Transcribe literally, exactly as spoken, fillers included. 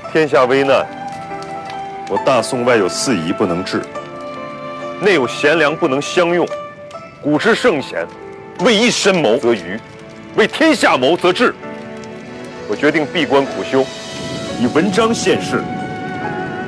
天下危难，我大宋外有四夷不能治，内有贤良不能相用。古之圣贤，为一身谋则愚，为天下谋则治。我决定闭关苦修，以文章献世。